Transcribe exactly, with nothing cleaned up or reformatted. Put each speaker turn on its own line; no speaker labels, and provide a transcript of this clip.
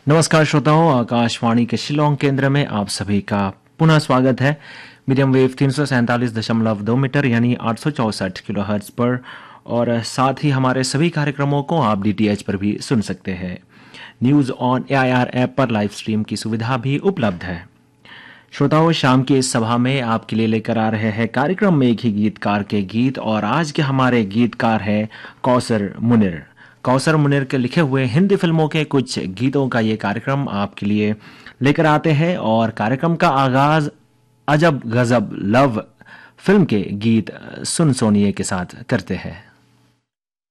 नमस्कार श्रोताओं, आकाशवाणी के शिलोंग केंद्र में आप सभी का पुनः स्वागत है। मीडियम वेव तीन सौ सैंतालीस दशमलव दो मीटर यानी आठ सौ चौसठ किलो हर्ट्ज पर, और साथ ही हमारे सभी कार्यक्रमों को आप डीटीएच पर भी सुन सकते हैं। न्यूज़ ऑन एआईआर ऐप पर लाइव स्ट्रीम की सुविधा भी उपलब्ध है। श्रोताओं, शाम की इस सभा में आपके लिए लेकर आ रहे हैं कार्यक्रम में एक ही गीतकार के गीत, और आज के हमारे गीतकार हैं कौसर मुनिर। कौसर मुनिर के लिखे हुए हिंदी फिल्मों के कुछ गीतों का ये कार्यक्रम आपके लिए लेकर आते हैं, और कार्यक्रम का आगाज अजब गजब लव फिल्म के गीत सुन सोनिए के साथ करते हैं।